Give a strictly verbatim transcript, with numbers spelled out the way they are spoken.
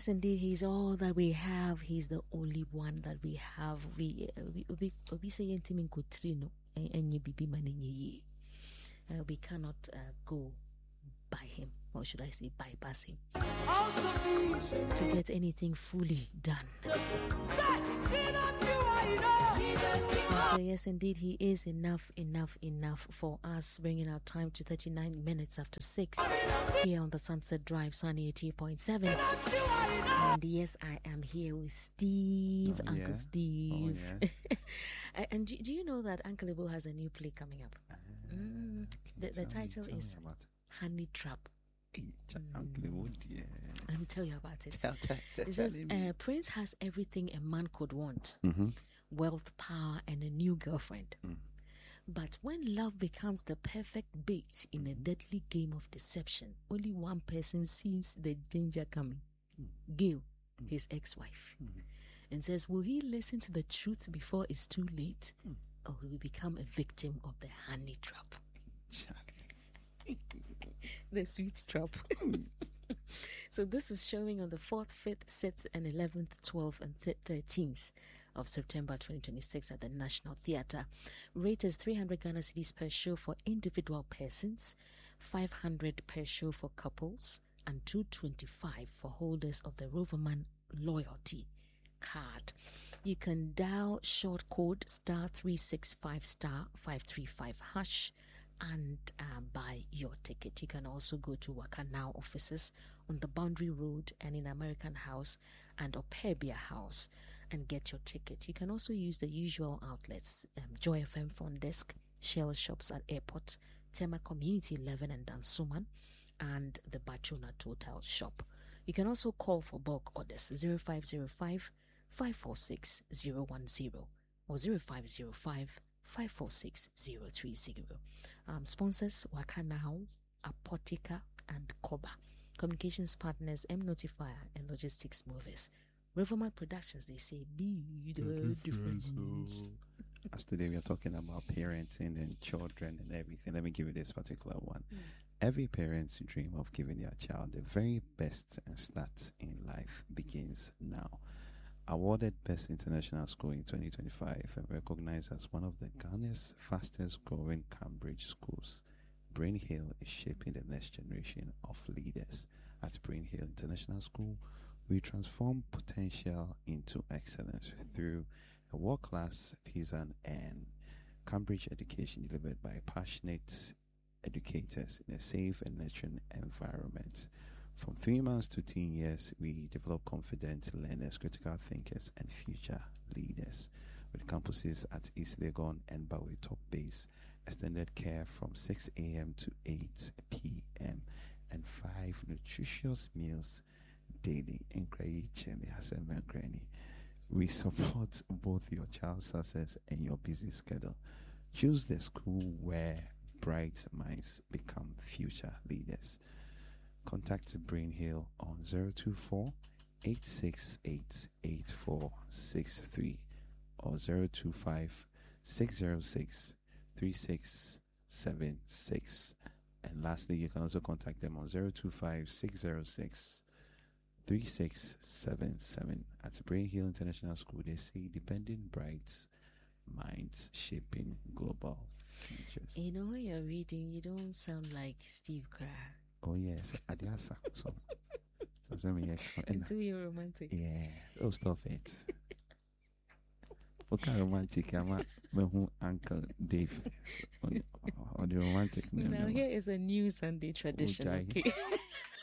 Yes, indeed, he's all that we have. He's the only one that we have. We uh, we we we say intimate kutrino and bibi maninye. We cannot uh, go by him, or should I say bypass him, to get anything fully done. So yes, indeed, he is enough, enough, enough for us, bringing our time to thirty-nine minutes after six here on the Sunset Drive, Sunny eighty point seven. And yes, I am here with Steve, oh, Uncle yeah? Steve. Oh, yeah. And do, do you know that Uncle Ibu has a new play coming up? Uh, Mm, the the tell title me, is tell me Honey Trap. Hey, Uncle Wood, yeah. Let me tell you about it. Tell, tell, tell, It says, tell me. uh, Prince has everything a man could want. Mm-hmm. Wealth, power, and a new girlfriend. Mm. But when love becomes the perfect bait in a deadly game of deception, only one person sees the danger coming. Gail, his ex-wife. Mm. And says, will he listen to the truth before it's too late? Mm. Or will he become a victim of the honey trap? The sweet trap. So this is showing on the fourth, fifth, sixth, and eleventh, twelfth, and thirteenth of September twenty twenty-six at the National Theatre. Rate is three hundred Ghana cedis per show for individual persons, five hundred per show for couples, and two hundred twenty-five for holders of the Roverman Loyalty card. You can dial short code star three six five star five three five hash and uh, buy your ticket. You can also go to Waka Now offices on the Boundary Road and in American House and Opebia House and get your ticket. You can also use the usual outlets, um, Joy F M Front Desk, Shell Shops at Airport, Tema Community eleven and Dansuman, and the Bachuna Total Shop. You can also call for bulk orders zero five zero five, five four six, zero one zero or zero five zero five, five four six, zero three zero. Um, sponsors Waka Now, Apotica, and Koba. Communications partners M Notifier and Logistics Movers. Riverman Productions, they say, be the difference. As today we are talking about parenting and children and everything, let me give you this particular one. Mm. Every parent's dream of giving their child the very best and start in life begins now. Awarded Best International School in twenty twenty-five and recognized as one of the Ghana's fastest growing Cambridge schools, Brain Hill is shaping the next generation of leaders. At Brain Hill International School, we transform potential into excellence through a world-class PISA and Cambridge education delivered by passionate educators in a safe and nurturing environment. From three months to teen years, we develop confident learners, critical thinkers, and future leaders. With campuses at East Legon and Bawe Top Base, extended care from six a.m. to eight p.m. and five nutritious meals daily. We support both your child's success and your busy schedule. Choose the school where bright minds become future leaders. Contact Brain Hill on zero two four, eight six eight, eight four six three or zero two five, six zero six, three six seven six. And lastly, you can also contact them on zero two five, six zero six, three six seven seven. At Brain Hill International School, they say dependent bright minds shaping global futures. You know, when you're reading, you don't sound like Steve Kerr. Oh yes, Adiasa. So, so some Until you're romantic. Yeah. Oh, stop it. What kind of romantic am I? My Uncle Dave. On, on the romantic. Now here is a new Sunday tradition. Oh, okay.